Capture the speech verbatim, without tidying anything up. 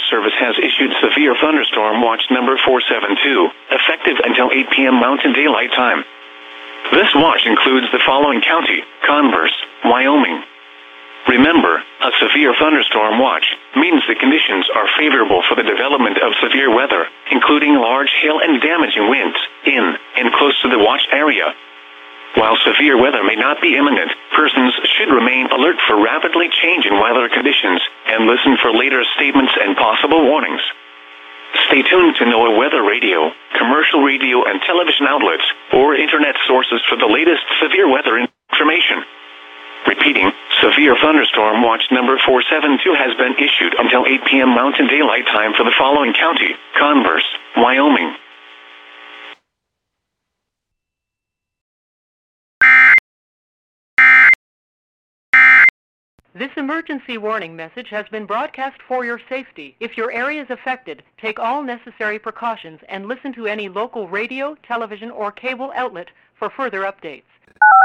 Service has issued severe thunderstorm watch number four seven two, effective until eight p m Mountain Daylight Time. This watch includes the following county: Converse, Wyoming. Remember, a severe thunderstorm watch means the conditions are favorable for the development of severe weather, including large hail and damaging winds, in and close to the watched area. While severe weather may not be imminent, persons should remain alert for rapidly changing weather conditions and listen for later statements and possible warnings. Stay tuned to NOAA Weather Radio, commercial radio and television outlets, or internet sources for the latest severe weather information. Repeating, severe thunderstorm watch number four seven two has been issued until eight p m Mountain Daylight Time for the following county: Converse, Wyoming. This emergency warning message has been broadcast for your safety. If your area is affected, take all necessary precautions and listen to any local radio, television, or cable outlet for further updates.